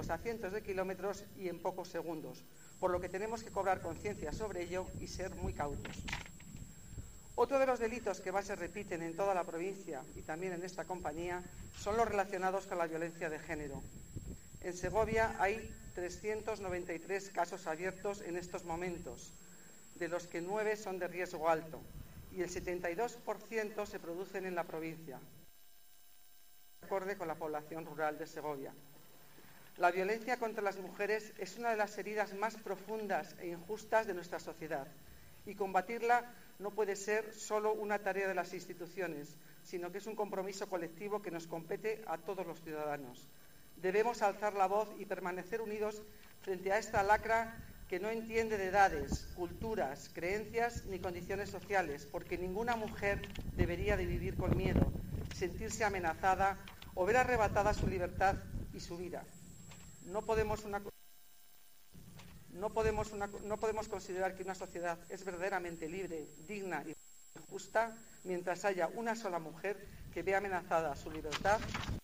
todos a cientos de kilómetros y en pocos segundos, por lo que tenemos que cobrar conciencia sobre ello y ser muy cautos. Otro de los delitos que más se repiten en toda la provincia y también en esta compañía son los relacionados con la violencia de género. En Segovia hay 393 casos abiertos en estos momentos, de los que 9 son de riesgo alto, y el 72% se producen en la provincia, acorde con la población rural de Segovia. La violencia contra las mujeres es una de las heridas más profundas e injustas de nuestra sociedad, y combatirla no puede ser solo una tarea de las instituciones, sino que es un compromiso colectivo que nos compete a todos los ciudadanos. Debemos alzar la voz y permanecer unidos frente a esta lacra que no entiende de edades, culturas, creencias ni condiciones sociales, porque ninguna mujer debería de vivir con miedo, sentirse amenazada o ver arrebatada su libertad y su vida. No podemos considerar que una sociedad es verdaderamente libre, digna y justa mientras haya una sola mujer que vea amenazada su libertad